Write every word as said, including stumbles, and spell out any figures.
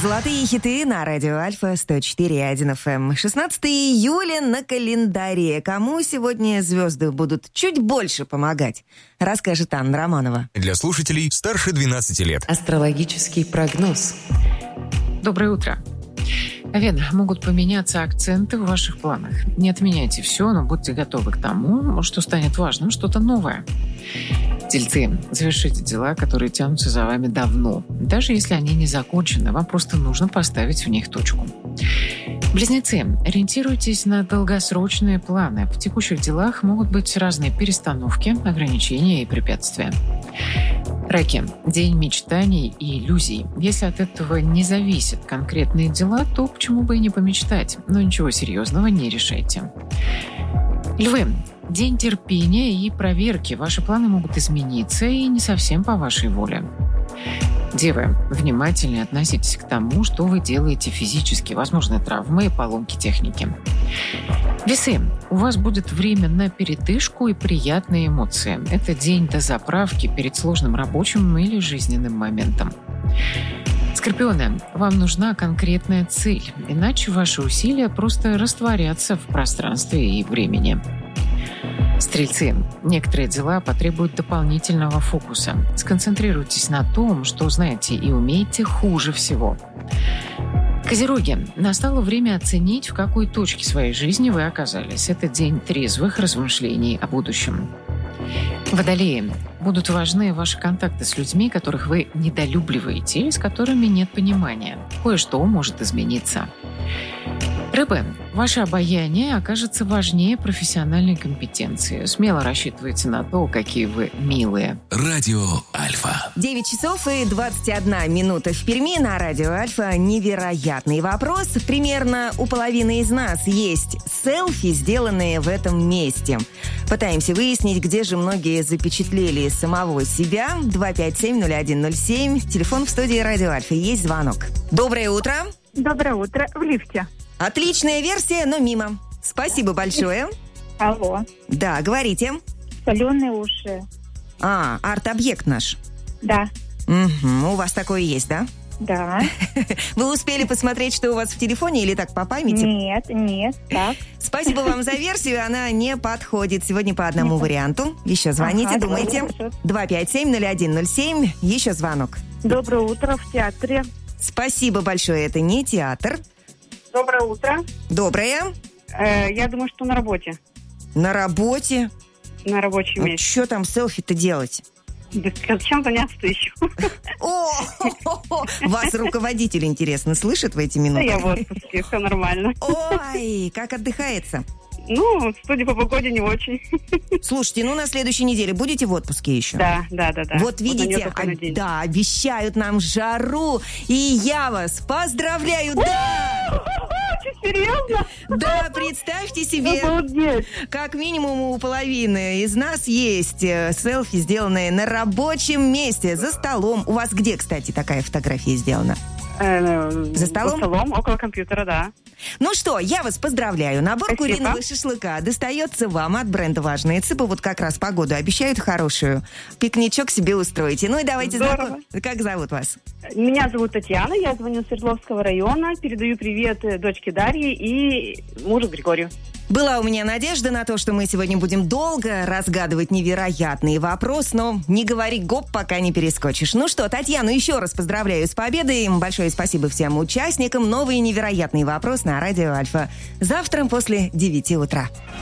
Золотые хиты на радио Альфа сто четыре и один эф эм. шестнадцатого июля на календаре. Кому сегодня звезды будут чуть больше помогать, расскажет Анна Романова. Для слушателей старше двенадцати лет. Астрологический прогноз. Доброе утро. Овен, могут поменяться акценты в ваших планах. Не отменяйте все, но будьте готовы к тому, что станет важным, что-то новое. Тельцы, завершите дела, которые тянутся за вами давно. Даже если они не закончены, вам просто нужно поставить в них точку. Близнецы, ориентируйтесь на долгосрочные планы. В текущих делах могут быть разные перестановки, ограничения и препятствия. Раки, день мечтаний и иллюзий. Если от этого не зависят конкретные дела, то почему бы и не помечтать, но ничего серьезного не решайте. Львы, день терпения и проверки. Ваши планы могут измениться и не совсем по вашей воле. Девы, внимательнее относитесь к тому, что вы делаете физически, возможны травмы и поломки техники. Весы, у вас будет время на передышку и приятные эмоции. Это день до заправки перед сложным рабочим или жизненным моментом. Скорпионы, вам нужна конкретная цель, иначе ваши усилия просто растворятся в пространстве и времени. Стрельцы, некоторые дела потребуют дополнительного фокуса. Сконцентрируйтесь на том, что знаете и умеете хуже всего. Козероги, настало время оценить, в какой точке своей жизни вы оказались. Это день трезвых размышлений о будущем. Водолеи, будут важны ваши контакты с людьми, которых вы недолюбливаете или с которыми нет понимания. Кое-что может измениться. Рыбы, ваше обаяние окажется важнее профессиональной компетенции. Смело рассчитывайте на то, какие вы милые. Радио Альфа. девять часов и двадцать одна минута в Перми. На радио Альфа невероятный вопрос. Примерно у половины из нас есть селфи, сделанные в этом месте. Пытаемся выяснить, где же многие запечатлели самого себя. два пять семь ноль один ноль семь. Телефон в студии радио Альфа. Есть звонок. Доброе утро. Доброе утро. В лифте. Отличная версия, но мимо. Спасибо большое. Алло. Да, говорите. Соленые уши. А, арт-объект наш. Да. Угу, у вас такое есть, да? Да. Вы успели посмотреть, что у вас в телефоне, или так по памяти? Нет, нет, так. Спасибо вам за версию, она не подходит. Сегодня по одному варианту. Еще звоните, Ага, думайте. два пять семь ноль один ноль семь. Еще звонок. Доброе утро в театре. Спасибо большое, это не театр. Доброе утро. Доброе. Э, я думаю, что на работе. На работе? На рабочем А месте. что там селфи-то делать? Да зачем заняться еще? О, вас руководитель, интересно, слышит в эти Да минуты? я в отпуске, все нормально. Ой, как отдыхается? Ну, судя по погоде, не очень. Слушайте, ну на следующей неделе будете в отпуске еще? Да, да, да, да. Вот видите, Вот а, да, обещают нам жару, и я вас поздравляю, да! Серьезно? Да, представьте себе, Обалдеть. как минимум у половины из нас есть э, селфи, сделанные на рабочем месте, за столом. У вас где, кстати, такая фотография сделана? Э, За столом? За столом, около компьютера, да. Ну что, я вас поздравляю. Набор Спасибо. куриного шашлыка достается вам от бренда «Важные цыпы». Вот как раз погоду обещают хорошую. Пикничок себе устроите. Ну и давайте Здорово. знаком... Как зовут вас? Меня зовут Татьяна, я звоню с Свердловского района. Передаю привет дочке Дарье и мужу Григорию. Была у меня надежда на то, что мы сегодня будем долго разгадывать невероятный вопрос, но не говори гоп, пока не перескочишь. Ну что, Татьяну еще раз поздравляю с победой. Большое спасибо всем участникам. Новый невероятный вопрос на радио Альфа. Завтра после девяти утра.